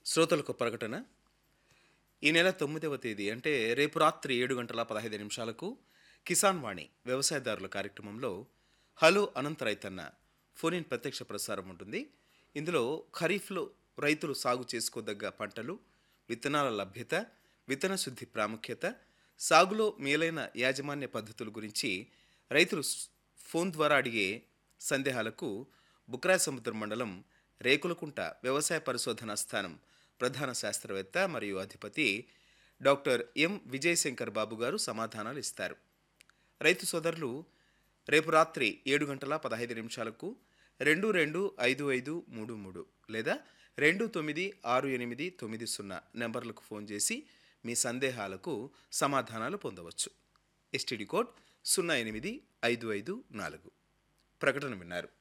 శ్రోతలకు ప్రకటన. ఈ నెల 9వ తేదీ అంటే రేపు రాత్రి 7:15 కిసాన్ వాణి వ్యవసాయదారుల కార్యక్రమంలో హలో అనంత రైతన్న ఫోన్ ఇన్ ప్రత్యక్ష ప్రసారం ఉంటుంది. ఇందులో ఖరీఫ్లో రైతులు సాగు చేసుకోదగ్గ పంటలు, విత్తనాల లభ్యత, విత్తన శుద్ధి ప్రాముఖ్యత, సాగులో మేలైన యాజమాన్య పద్ధతుల గురించి రైతులు ఫోన్ ద్వారా అడిగే సందేహాలకు బుక్రాయ సముద్రం మండలం రేకులకుంట వ్యవసాయ పరిశోధనా స్థానం ప్రధాన శాస్త్రవేత్త మరియు అధిపతి డాక్టర్ ఎం విజయశంకర్ బాబు గారు సమాధానాలు ఇస్తారు. రైతు సోదరులు రేపు రాత్రి 7:15 225533 లేదా 296890 నెంబర్లకు ఫోన్ చేసి మీ సందేహాలకు సమాధానాలు పొందవచ్చు. STD code 08554. ప్రకటన విన్నారు.